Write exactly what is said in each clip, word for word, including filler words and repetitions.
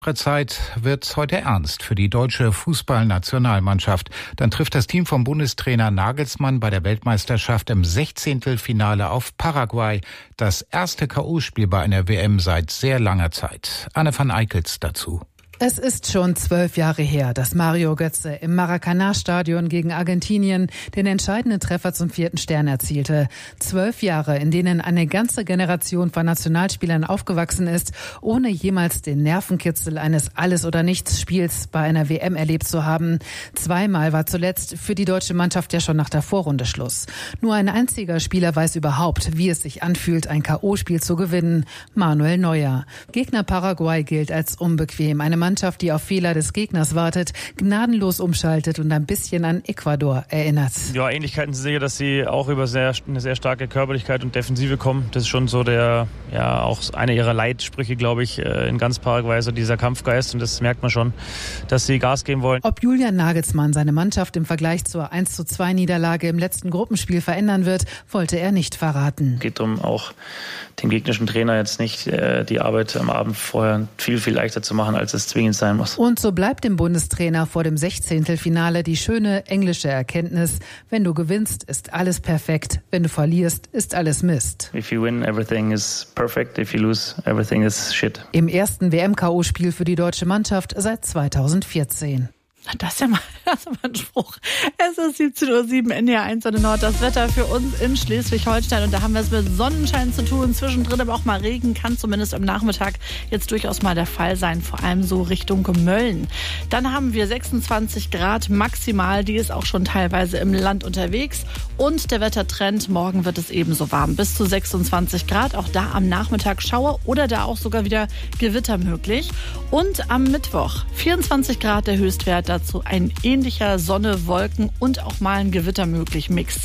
Zeit wird heute ernst für die deutsche Fußballnationalmannschaft. Dann trifft das Team vom Bundestrainer Nagelsmann bei der Weltmeisterschaft im Sechzehntelfinale auf Paraguay. Das erste K O-Spiel bei einer W M seit sehr langer Zeit. Anne van Eickels dazu. Es ist schon zwölf Jahre her, dass Mario Götze im Maracanã-Stadion gegen Argentinien den entscheidenden Treffer zum vierten Stern erzielte. Zwölf Jahre, in denen eine ganze Generation von Nationalspielern aufgewachsen ist, ohne jemals den Nervenkitzel eines Alles-oder-Nichts-Spiels bei einer W M erlebt zu haben. Zweimal war zuletzt für die deutsche Mannschaft ja schon nach der Vorrunde Schluss. Nur ein einziger Spieler weiß überhaupt, wie es sich anfühlt, ein K O-Spiel zu gewinnen: Manuel Neuer. Gegner Paraguay gilt als unbequem. Eine Mannschaft, die auf Fehler des Gegners wartet, gnadenlos umschaltet und ein bisschen an Ecuador erinnert. Ja, Ähnlichkeiten sehe, dass sie auch über sehr, eine sehr starke Körperlichkeit und Defensive kommen. Das ist schon so der, ja, auch einer ihrer Leitsprüche, glaube ich, in ganz Paraguay, so dieser Kampfgeist, und das merkt man schon, dass sie Gas geben wollen. Ob Julian Nagelsmann seine Mannschaft im Vergleich zur eins zu zwei Niederlage im letzten Gruppenspiel verändern wird, wollte er nicht verraten. Es geht darum, auch dem gegnerischen Trainer jetzt nicht äh, die Arbeit am Abend vorher viel, viel leichter zu machen, als es zwingend sein muss. Und so bleibt dem Bundestrainer vor dem Sechzehntelfinale die schöne englische Erkenntnis: Wenn du gewinnst, ist alles perfekt. Wenn du verlierst, ist alles Mist. If you win, everything is perfect. If you lose, everything is shit. Im ersten W M-K O-Spiel für die deutsche Mannschaft seit zweitausendvierzehn. Das ist ja mal, das ist mal ein Spruch. Es ist siebzehn Uhr sieben, N D R eins Sonne Nord. Das Wetter für uns in Schleswig-Holstein. Und da haben wir es mit Sonnenschein zu tun. Zwischendrin aber auch mal Regen. Kann zumindest am Nachmittag jetzt durchaus mal der Fall sein. Vor allem so Richtung Mölln. Dann haben wir sechsundzwanzig Grad maximal. Die ist auch schon teilweise im Land unterwegs. Und der Wettertrend: morgen wird es ebenso warm. Bis zu sechsundzwanzig Grad. Auch da am Nachmittag Schauer oder da auch sogar wieder Gewitter möglich. Und am Mittwoch vierundzwanzig Grad der Höchstwert. Dazu ein ähnlicher Sonne, Wolken und auch mal ein Gewitter möglich Mix.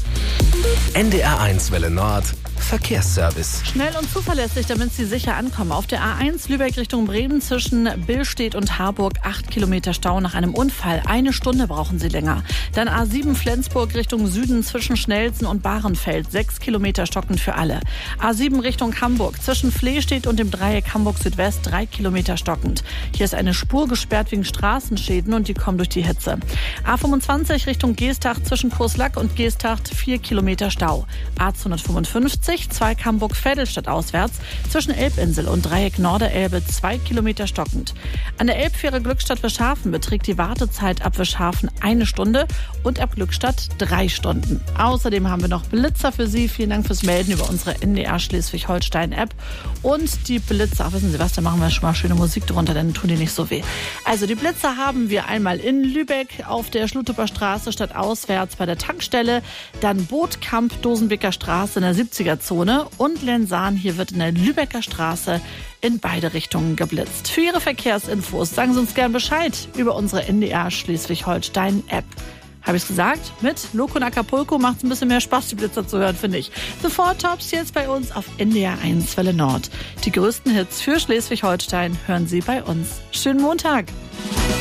N D R eins Welle Nord Verkehrsservice. Schnell und zuverlässig, damit Sie sicher ankommen. Auf der A eins Lübeck Richtung Bremen zwischen Billstedt und Harburg acht Kilometer Stau nach einem Unfall. Eine Stunde brauchen Sie länger. Dann A sieben Flensburg Richtung Süden zwischen Schnelsen und Bahrenfeld. sechs Kilometer stockend für alle. A sieben Richtung Hamburg zwischen Flehstedt und dem Dreieck Hamburg Südwest. drei Kilometer stockend. Hier ist eine Spur gesperrt wegen Straßenschäden und die kommen durch die Hitze. A fünfundzwanzig Richtung Geestach zwischen Kurslack und Geestach. vier Kilometer Stau. A zweihundertfünfundfünfzig Zweig Hamburg-Vettelstadt auswärts zwischen Elbinsel und Dreieck Norderelbe zwei Kilometer stockend. An der Elbfähre Glückstadt-Wischhafen beträgt die Wartezeit ab Wischhafen eine Stunde und ab Glückstadt drei Stunden. Außerdem haben wir noch Blitzer für Sie. Vielen Dank fürs Melden über unsere N D R Schleswig-Holstein-App. Und die Blitzer, ach, wissen Sie was, da machen wir schon mal schöne Musik drunter, dann tun die nicht so weh. Also die Blitzer haben wir einmal in Lübeck auf der Schlutuper Straße statt auswärts bei der Tankstelle, dann Bootkamp, Dosenbeker Straße in der siebziger Zone und Lenzahn. Hier wird in der Lübecker Straße in beide Richtungen geblitzt. Für Ihre Verkehrsinfos sagen Sie uns gern Bescheid über unsere N D R Schleswig-Holstein-App. Habe ich es gesagt? Mit Loco und Acapulco macht es ein bisschen mehr Spaß, die Blitzer zu hören, finde ich. The Four Tops jetzt bei uns auf N D R eins Welle Nord. Die größten Hits für Schleswig-Holstein hören Sie bei uns. Schönen Montag!